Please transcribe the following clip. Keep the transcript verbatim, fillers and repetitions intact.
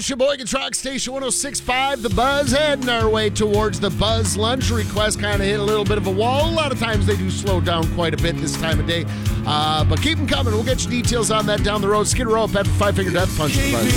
Sheboygan Truck Station one oh six point five, The Buzz, heading our way towards the Buzz lunch request. Kind of hit a little bit of a wall. A lot of times they do slow down quite a bit this time of day. Uh, but keep them coming. We'll get you details on that down the road. Skid Row up at Five Finger Death Punch. The Buzz.